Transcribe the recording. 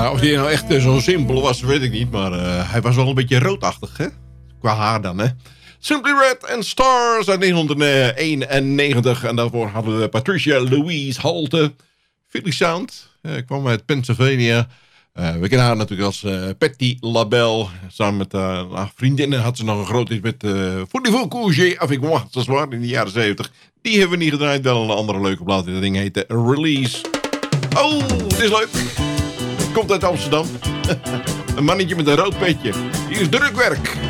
Ja, of hij nou echt zo simpel was, weet ik niet. Maar hij was wel een beetje roodachtig, hè? Qua haar dan, hè? Simply Red and Stars uit 1991. En daarvoor hadden we Patricia Louise Halte. Philly Sound. Kwam uit Pennsylvania. We kennen haar natuurlijk als Patti LaBelle. Samen met haar vriendinnen had ze nog een groot hit met Voulez-vous coucher avec moi ce soir in de jaren 70. Die hebben we niet gedraaid. Wel een andere leuke plaat. Dat ding heette Release. Oh, dit is leuk. Komt uit Amsterdam. Een mannetje met een rood petje. Hier is drukwerk.